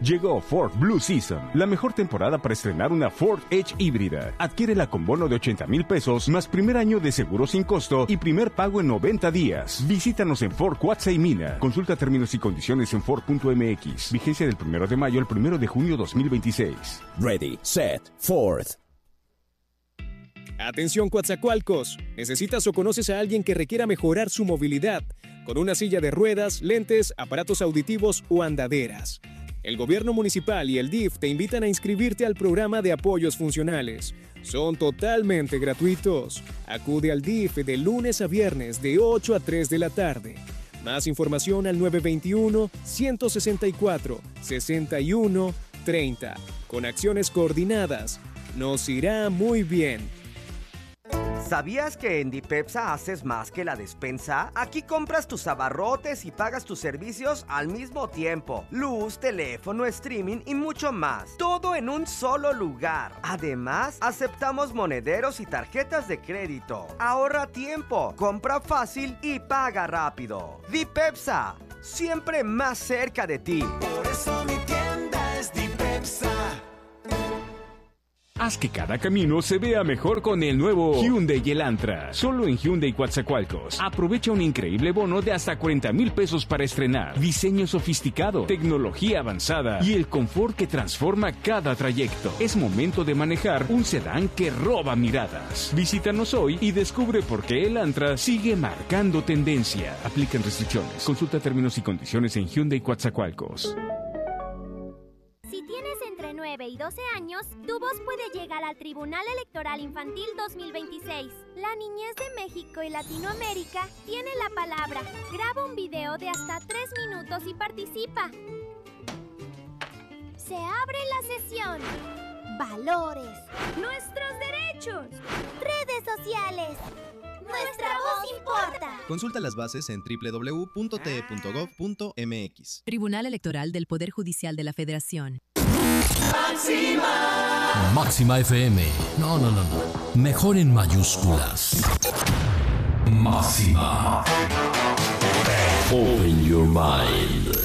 Llegó Ford Blue Season, la mejor temporada para estrenar una Ford Edge híbrida. Adquiérela con bono de 80,000 pesos, más primer año de seguro sin costo y primer pago en 90 días. Visítanos en Ford Cuatza y Mina. Consulta términos y condiciones en Ford.mx. Vigencia del 1 de mayo al 1 de junio 2026. Ready, set, Ford. Atención Coatzacoalcos, ¿necesitas o conoces a alguien que requiera mejorar su movilidad con una silla de ruedas, lentes, aparatos auditivos o andaderas? El gobierno municipal y el DIF te invitan a inscribirte al programa de apoyos funcionales. Son totalmente gratuitos. Acude al DIF de lunes a viernes de 8 a 3 de la tarde. Más información al 921-164-6130. Con acciones coordinadas, nos irá muy bien. ¿Sabías que en Dipepsa haces más que la despensa? Aquí compras tus abarrotes y pagas tus servicios al mismo tiempo. Luz, teléfono, streaming y mucho más. Todo en un solo lugar. Además, aceptamos monederos y tarjetas de crédito. Ahorra tiempo, compra fácil y paga rápido. Dipepsa, siempre más cerca de ti. Por eso mi tienda es Dipepsa. Haz que cada camino se vea mejor con el nuevo Hyundai Elantra. Solo en Hyundai Coatzacoalcos. Aprovecha un increíble bono de hasta 40,000 pesos para estrenar. Diseño sofisticado, tecnología avanzada y el confort que transforma cada trayecto. Es momento de manejar un sedán que roba miradas. Visítanos hoy y descubre por qué Elantra sigue marcando tendencia. Aplican restricciones. Consulta términos y condiciones en Hyundai Coatzacoalcos. Si tienes entre 9 y 12 años, tu voz puede llegar al Tribunal Electoral Infantil 2026. La niñez de México y Latinoamérica tiene la palabra. Graba un video de hasta 3 minutos y participa. Se abre la sesión. Valores. Nuestros derechos. Redes sociales. Nuestra voz importa. Consulta las bases en www.te.gov.mx. Tribunal Electoral del Poder Judicial de la Federación. Máxima. Máxima FM. No. Mejor en mayúsculas. Máxima. Open your mind.